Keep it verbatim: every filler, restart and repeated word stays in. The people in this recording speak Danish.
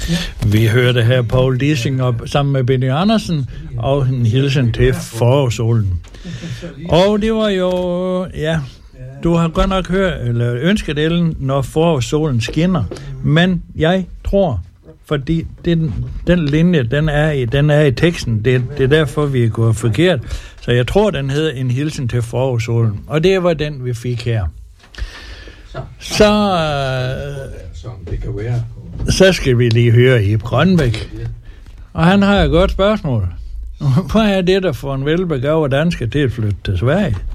Vi hørte her Paul Dissing op sammen med Benny Andersen og en hilsen til forårssolen. Og det var jo, ja, du har godt nok hørt, eller ønsket Ellen, når forårssolen skinner. Men jeg tror, fordi den, den linje, den er, i, den er i teksten, det, det er derfor, vi er gået forkert. Så jeg tror, den hedder en hilsen til forårssolen. Og det var den, vi fik her. Så, øh, så skal vi lige høre Ib Grønbæk. Og han har et godt spørgsmål. Hvad er det, der får en velbegavet dansker til at flytte til Sverige?